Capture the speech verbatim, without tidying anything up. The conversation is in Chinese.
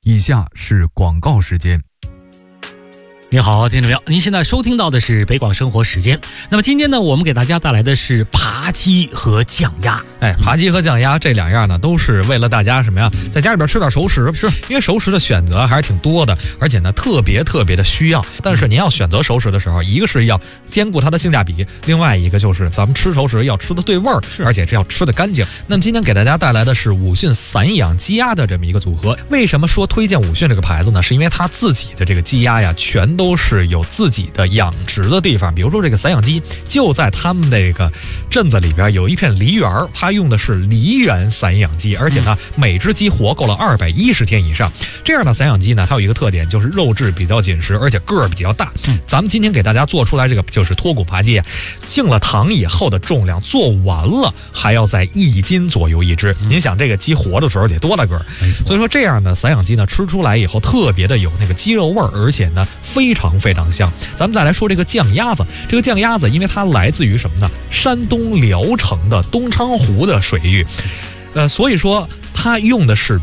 以下是广告时间。 你好，听众朋友，您现在收听到的是北广生活时间。那么今天呢，我们给大家带来的是扒鸡和酱鸭。 哎，扒鸡和酱鸭这两样呢，都是为了大家什么呀，在家里边吃点熟食，是因为熟食的选择还是挺多的，而且呢，特别特别的需要。但是您要选择熟食的时候，一个是要兼顾它的性价比，另外一个就是咱们吃熟食要吃的对味儿，而且是要吃的干净。那么今天给大家带来的是武训散养鸡鸭的这么一个组合。为什么说推荐武训这个牌子呢？是因为它自己的这个鸡鸭呀，全都是有自己的养殖的地方。比如说这个散养鸡就在他们这个镇子里边有一片梨园，它用的是梨园散养鸡，而且呢每只鸡活够了二百一十天以上。这样的散养鸡呢，它有一个特点，就是肉质比较紧实，而且个儿比较大。嗯，咱们今天给大家做出来这个就是脱骨扒鸡，进了糖以后的重量做完了还要在一斤左右一只。您想这个鸡活的时候得多大个儿？所以说这样的散养鸡呢，吃出来以后特别的有那个鸡肉味儿，而且呢非常非常香。咱们再来说这个酱鸭子，这个酱鸭子因为它来自于什么呢？山东聊城的东昌湖的水域，呃，所以说它用的是